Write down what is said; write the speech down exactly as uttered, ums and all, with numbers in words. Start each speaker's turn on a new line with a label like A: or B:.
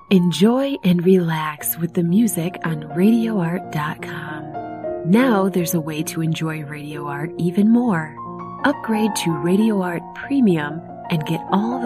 A: Enjoy and relax with the music on radio art dot com. Now there's a way to enjoy Radio Art even more. Upgrade to Radio Art Premium and get all the